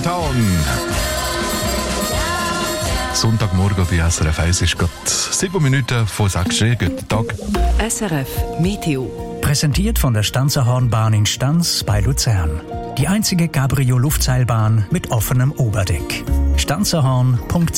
Downtown. Sonntagmorgen bei SRF 1 ist gerade 7 Minuten vor 6 Uhr. Guten Tag. SRF Meteo. Präsentiert von der Stanzerhornbahn in Stanz bei Luzern. Die einzige Cabrio-Luftseilbahn mit offenem Oberdeck. stanzerhorn.ch.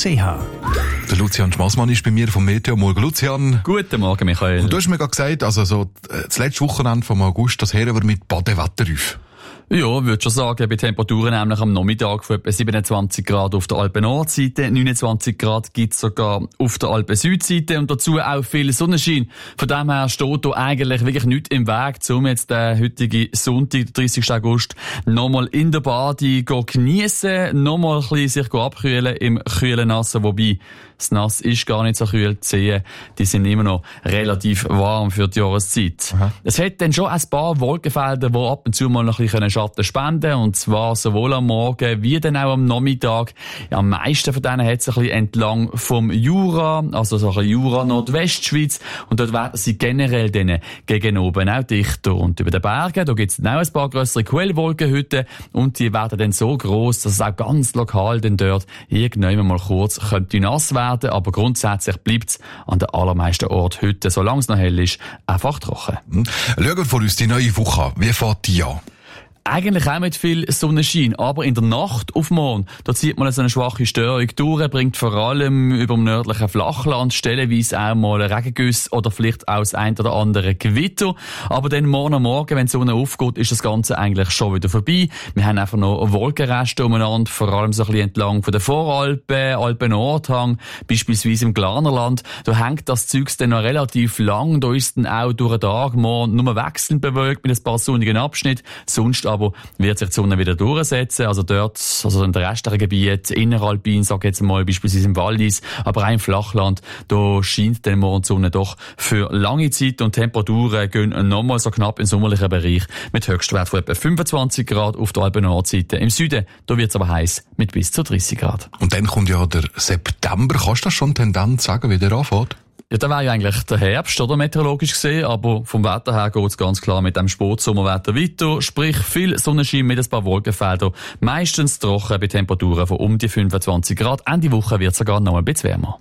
Der Lucian Schmassmann ist bei mir vom Meteo. Morgen, Lucian. Guten Morgen, Michael. Und du hast mir gerade gesagt, also so das letzte Wochenende vom August, das hören wir mit Badewetter auf. Ja, würde schon sagen, bei Temperaturen nämlich am Nachmittag von etwa 27 Grad auf der Alpen-Nordseite, 29 Grad gibt's sogar auf der Alpen-Südseite und dazu auch viel Sonnenschein. Von dem her steht da eigentlich wirklich nichts im Weg, um jetzt den heutigen Sonntag, 30. August, nochmal in der Bade geniessen, nochmal ein bisschen sich abkühlen im kühlen Nassen, wobei das Nass ist gar nicht so kühl, die Zehen, die sind immer noch relativ warm für die Jahreszeit. Aha. Es hat dann schon ein paar Wolkenfelder, die ab und zu mal noch ein bisschen Schatten spenden können, und zwar sowohl am Morgen wie dann auch am Nachmittag. Ja, am meisten von denen hat es ein bisschen entlang vom Jura, also so ein bisschen Jura-Nordwestschweiz, und dort werden sie generell dann gegen oben auch dichter. Und über den Bergen, da gibt es dann auch ein paar grössere Quellwolkenhütten, und die werden dann so gross, dass es auch ganz lokal dann dort irgendwann mal kurz könnte nass werden, aber grundsätzlich bleibt es an den allermeisten Orten heute, solange es noch hell ist, einfach trocken. Schauen wir vor uns die neue Woche an. Wie fährt die an? Eigentlich auch mit viel Sonnenschein, aber in der Nacht auf morgen, da zieht man so eine schwache Störung durch, bringt vor allem über dem nördlichen Flachland stellenweise auch mal Regengüsse oder vielleicht auch das ein oder andere Gewitter. Aber dann morgen am Morgen, wenn die Sonne aufgeht, ist das Ganze eigentlich schon wieder vorbei. Wir haben einfach noch Wolkenreste umeinander, vor allem so ein bisschen entlang von den Voralpen, Alpen-Nordhang, beispielsweise im Glarnerland. Da hängt das Zeugs dann noch relativ lang, da ist dann auch durch den Tag morgen nur wechselnd bewölkt mit ein paar sonnigen Abschnitten, sonst aber wird sich die Sonne wieder durchsetzen. Also dort, also in der restlichen Gebiet, inneralpin, sag ich jetzt mal, beispielsweise im Wallis, aber auch im Flachland, da scheint dann morgen die Sonne doch für lange Zeit, und Temperaturen gehen nochmal so knapp im sommerlichen Bereich mit Höchstwert von etwa 25 Grad auf der Alpen-Nordseite. Im Süden, da wird es aber heiß mit bis zu 30 Grad. Und dann kommt ja der September. Kannst du das schon Tendenz sagen, wie der anfängt? Ja, da wäre ja eigentlich der Herbst, oder, meteorologisch gesehen, aber vom Wetter her geht's ganz klar mit dem Sportsommerwetter weiter, sprich viel Sonnenschein mit ein paar Wolkenfeldern, meistens trocken bei Temperaturen von um die 25 Grad. Ende Woche wird es sogar noch ein bisschen wärmer.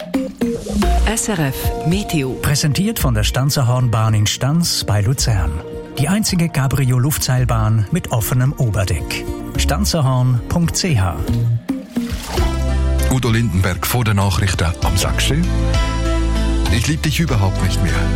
SRF Meteo. Präsentiert von der Stanzerhornbahn in Stanz bei Luzern. Die einzige Cabrio-Luftseilbahn mit offenem Oberdeck. stanzerhorn.ch. Udo Lindenberg vor den Nachrichten am 6. Ich liebe dich überhaupt nicht mehr.